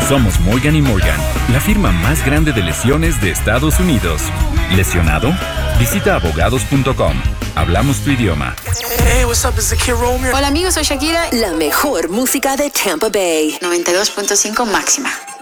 Somos Morgan & Morgan, la firma más grande de lesiones de Estados Unidos. ¿Lesionado? Visita abogados.com. Hablamos tu idioma. Hey, what's up? It's the Kid Romeo. Hola amigos, soy Shakira. La mejor música de Tampa Bay. 92.5 máxima.